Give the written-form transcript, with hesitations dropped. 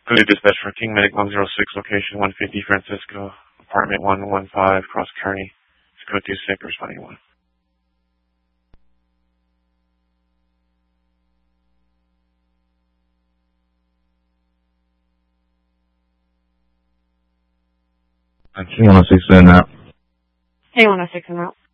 Clearly dispatch for King Medic 106, location 150 Francisco, apartment 115, Cross Kearney. It's code 26, responding 1. King 106 in route. King 106 in route.